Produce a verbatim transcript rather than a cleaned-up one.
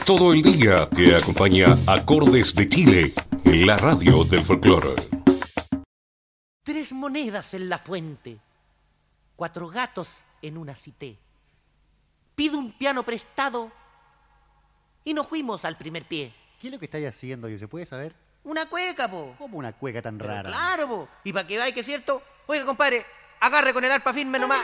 Todo el día te acompaña Acordes de Chile, la radio del folclore. Tres monedas en la fuente, cuatro gatos en una cité. Pido un piano prestado y nos fuimos al primer pie. ¿Qué es lo que estáis haciendo? ¿Se puede saber? Una cueca, po. ¿Cómo una cueca tan Pero rara? claro, po. Y para que vaya que es cierto, oiga, compadre, agarre con el arpa firme nomás.